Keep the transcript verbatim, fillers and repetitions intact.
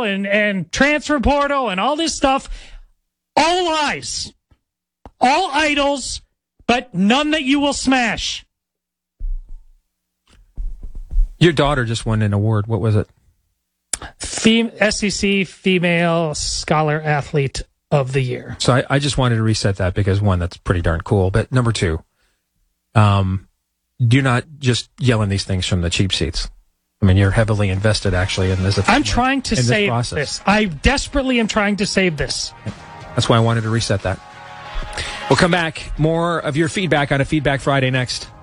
and, and transfer portal and all this stuff, all lies, all idols, but none that you will smash. Your daughter just won an award. What was it? Fem- S E C Female Scholar Athlete of the Year. So I, I just wanted to reset that because, one, that's pretty darn cool. But number two, um, do not just yell in these things from the cheap seats. I mean, you're heavily invested, actually, in this. I'm trying to in save this, this. I desperately am trying to save this. That's why I wanted to reset that. We'll come back. More of your feedback on a Feedback Friday next.